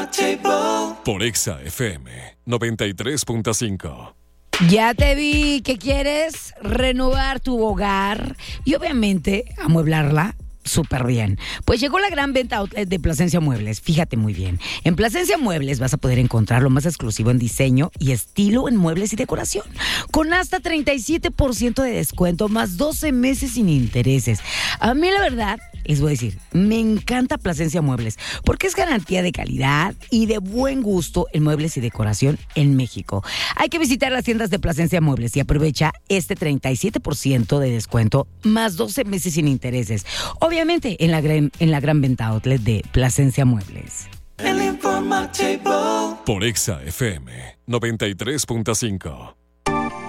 Por Exa FM 93.5. Ya te vi que quieres renovar tu hogar y obviamente amueblarla súper bien. Pues llegó la gran venta outlet de Plasencia Muebles. Fíjate muy bien. En Plasencia Muebles vas a poder encontrar lo más exclusivo en diseño y estilo en muebles y decoración. Con hasta 37% de descuento, más 12 meses sin intereses. A mí la verdad, les voy a decir, me encanta Plasencia Muebles porque es garantía de calidad y de buen gusto en muebles y decoración en México. Hay que visitar las tiendas de Plasencia Muebles y aprovecha este 37% de descuento más 12 meses sin intereses. Obviamente en la gran venta outlet de Plasencia Muebles. Por Exa FM 93.5.